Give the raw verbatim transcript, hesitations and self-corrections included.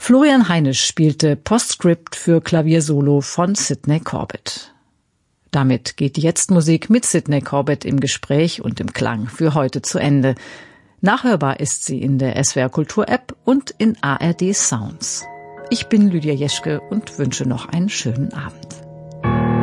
Florian Heinisch spielte Postscript für Klaviersolo von Sidney Corbett. Damit geht die Jetzt-Musik mit Sidney Corbett im Gespräch und im Klang für heute zu Ende. Nachhörbar ist sie in der S W R Kultur App und in A R D Sounds. Ich bin Lydia Jeschke und wünsche noch einen schönen Abend.